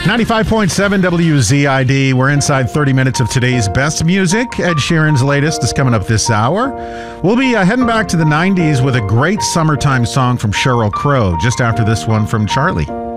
95.7 WZID. We're inside 30 minutes of today's best music. Ed Sheeran's latest is coming up this hour. We'll be heading back to the 90s with a great summertime song from Sheryl Crow just after this one from Charlie.